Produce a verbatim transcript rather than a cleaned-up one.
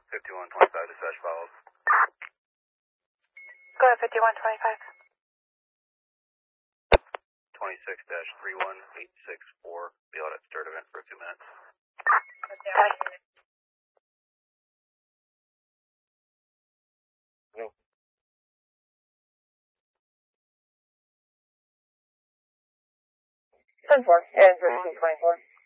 fifty-one twenty-five dispatch follows. Go ahead, fifty-one twenty-five. twenty-six dash three one eight six four. Be out at start event for a few minutes. Okay. No. ten four. And for twenty-four.